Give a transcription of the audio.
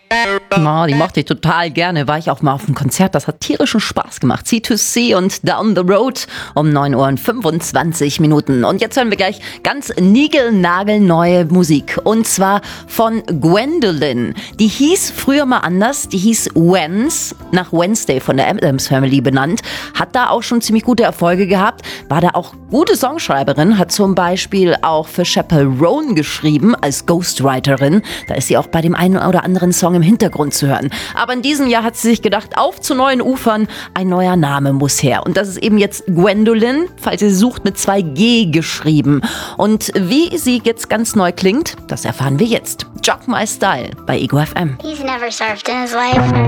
Na, die mochte ich total gerne. War ich auch mal auf einem Konzert. Das hat tierischen Spaß gemacht. C2C und Down the Road um 9:25 Uhr. Und jetzt hören wir gleich ganz niegelnagelneue Musik. Und zwar von Gwendolyn. Die hieß früher mal anders. Die hieß Wens, nach Wednesday von der Addams Family benannt. Hat da auch schon ziemlich gute Erfolge gehabt. War da auch gute Songschreiberin. Hat zum Beispiel auch für Chappell Roan geschrieben als Ghostwriterin. Da ist sie auch bei dem einen oder anderen Song im Hintergrund zu hören. Aber in diesem Jahr hat sie sich gedacht, auf zu neuen Ufern, ein neuer Name muss her. Und das ist eben jetzt Gwendolyn, falls ihr sie sucht, mit 2 G geschrieben. Und wie sie jetzt ganz neu klingt, das erfahren wir jetzt. Jog My Style bei Ego FM. He's never surfed in his life.